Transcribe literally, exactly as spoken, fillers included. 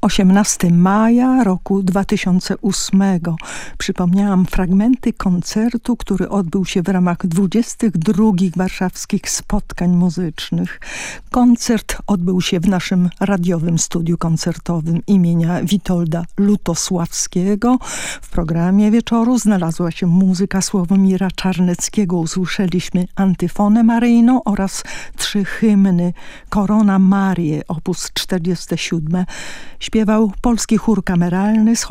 osiemnastego maja roku dwa tysiące ósmego. Przypomniałam fragmenty koncertu, który odbył się w ramach dwudziestych drugich warszawskich spotkań muzycznych. Koncert odbył się w naszym radiowym studiu koncertowym imienia Witolda Lutosławskiego. W programie wieczoru znalazła się muzyka Sławomira Czarneckiego. Usłyszeliśmy antyfonę maryjną oraz trzy hymny. Corona Marię, opus czterdzieste siódme. Śpiewał polski chór kameralny z